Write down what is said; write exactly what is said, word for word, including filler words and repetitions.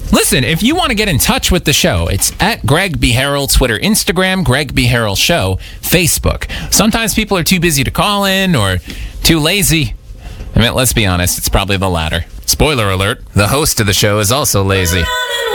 Listen, if you want to get in touch with the show, it's at Greg B. Harrell, Twitter, Instagram, Greg B. Harrell Show, Facebook. Sometimes people are too busy to call in or too lazy. I mean, let's be honest, it's probably the latter. Spoiler alert, the host of the show is also lazy.